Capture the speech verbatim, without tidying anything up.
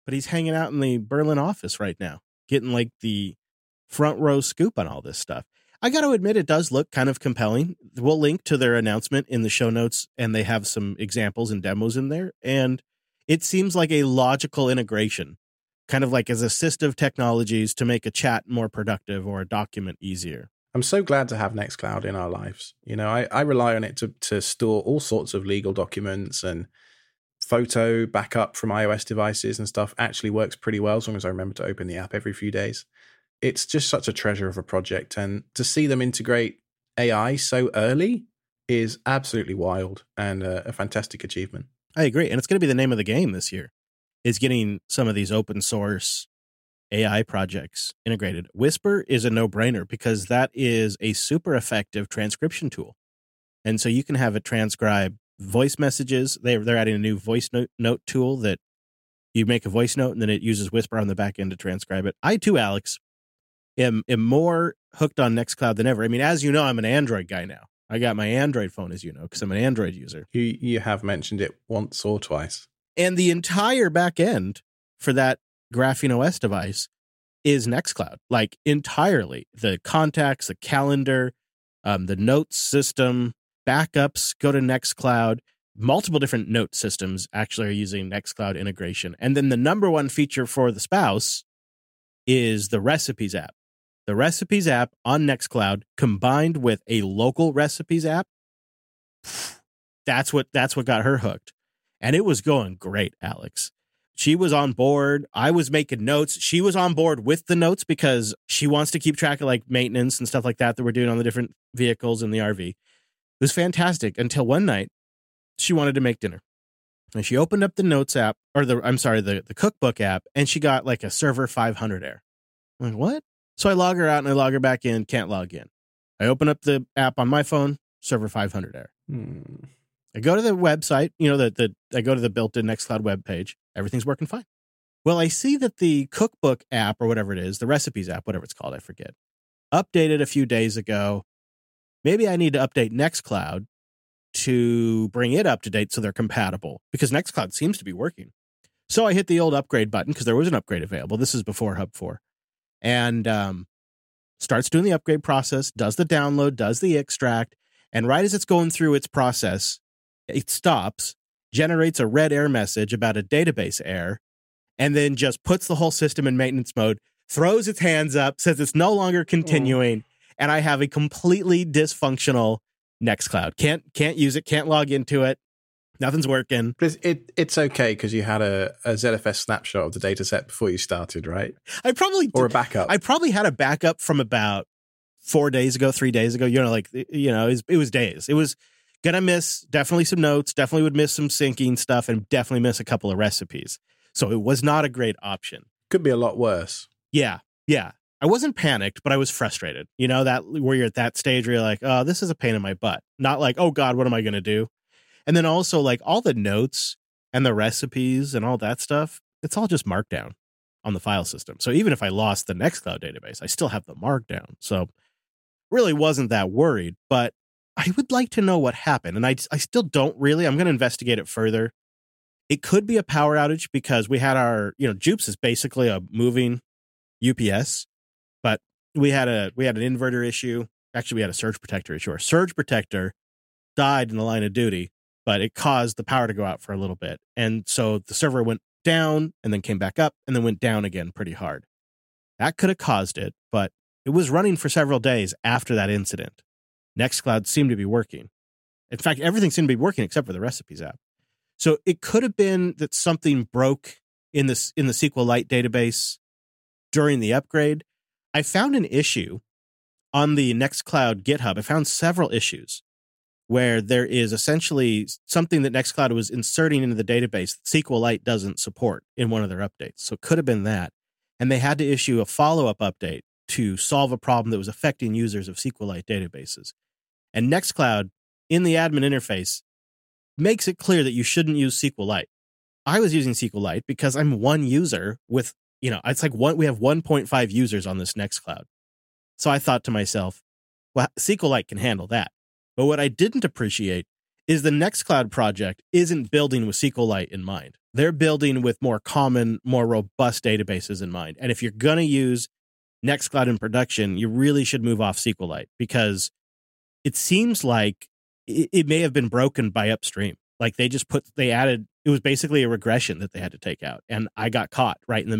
but he's hanging out in the Berlin office right now, getting like the front row scoop on all this stuff. I got to admit, it does look kind of compelling. We'll link to their announcement in the show notes, and they have some examples and demos in there. And it seems like a logical integration, kind of like as assistive technologies to make a chat more productive or a document easier. I'm so glad to have Nextcloud in our lives. You know, I, I rely on it to, to store all sorts of legal documents, and photo backup from iOS devices and stuff actually works pretty well as long as I remember to open the app every few days. It's just such a treasure of a project. And to see them integrate A I so early is absolutely wild and a, a fantastic achievement. I agree. And it's going to be the name of the game this year, is getting some of these open source A I projects integrated. Whisper is a no-brainer because that is a super effective transcription tool. And so you can have it transcribe voice messages. They're, they're adding a new voice note, note tool that you make a voice note and then it uses Whisper on the back end to transcribe it. I too, Alex, am, am more hooked on Nextcloud than ever. I mean, as you know, I'm an Android guy now. I got my Android phone, as you know, because I'm an Android user. You, you have mentioned it once or twice. And the entire back end for that Graphene O S device is Nextcloud, like entirely. The contacts, the calendar, um, the notes system, backups go to Nextcloud. Multiple different note systems actually are using Nextcloud integration. And then the number one feature for the spouse is the Recipes app. The Recipes app on Nextcloud combined with a local Recipes app, that's what that's what got her hooked. And it was going great, Alex. She was on board. I was making notes. She was on board with the notes because she wants to keep track of like maintenance and stuff like that that we're doing on the different vehicles in the R V. It was fantastic until one night she wanted to make dinner. And she opened up the notes app, or the, I'm sorry, the, the cookbook app, and she got like a server five hundred error. I'm like, what? So I log her out and I log her back in, can't log in. I open up the app on my phone, server five hundred error. Hmm. I go to the website, you know, the, the I go to the built-in Nextcloud web page. Everything's working fine. Well, I see that the cookbook app or whatever it is, the recipes app, whatever it's called, I forget, updated a few days ago. Maybe I need to update Nextcloud to bring it up to date so they're compatible because Nextcloud seems to be working. So I hit the old upgrade button because there was an upgrade available. This is before Hub four. And um, starts doing the upgrade process, does the download, does the extract. And right as it's going through its process, it stops, generates a red error message about a database error, and then just puts the whole system in maintenance mode, throws its hands up, says it's no longer continuing, oh. and I have a completely dysfunctional Nextcloud. Can't can't use it, can't log into it. Nothing's working. But it's, it, it's okay because you had a, a Z F S snapshot of the data set before you started, right? I probably did. Or a backup. I probably had a backup from about four days ago, three days ago. You know, like, you know, it was, it was days. It was going to miss definitely some notes, definitely would miss some syncing stuff, and definitely miss a couple of recipes. So it was not a great option. Could be a lot worse. Yeah, yeah. I wasn't panicked, but I was frustrated. You know, that where you're at that stage where you're like, oh, this is a pain in my butt. Not like, oh, God, what am I going to do? And then also like all the notes and the recipes and all that stuff, it's all just markdown on the file system. So even if I lost the Nextcloud database, I still have the markdown. So really wasn't that worried, but I would like to know what happened. And I, I still don't really. I'm going to investigate it further. It could be a power outage because we had our, you know, Jupes is basically a moving U P S, but we had a we had an inverter issue. Actually, we had a surge protector issue. Our surge protector died in the line of duty, but it caused the power to go out for a little bit. And so the server went down and then came back up and then went down again pretty hard. That could have caused it, but it was running for several days after that incident. Nextcloud seemed to be working. In fact, everything seemed to be working except for the recipes app. So it could have been that something broke in this in the SQLite database during the upgrade. I found an issue on the Nextcloud GitHub. I found several issues where there is essentially something that Nextcloud was inserting into the database that SQLite doesn't support in one of their updates. So it could have been that. And they had to issue a follow-up update to solve a problem that was affecting users of SQLite databases. And Nextcloud, in the admin interface, makes it clear that you shouldn't use SQLite. I was using SQLite because I'm one user with, you know, it's like one, we have one point five users on this Nextcloud. So I thought to myself, well, SQLite can handle that. But what I didn't appreciate is the Nextcloud project isn't building with SQLite in mind. They're building with more common, more robust databases in mind. And if you're going to use Nextcloud in production, you really should move off SQLite, because it seems like it, it may have been broken by upstream. Like they just put, they added, it was basically a regression that they had to take out. And I got caught right in the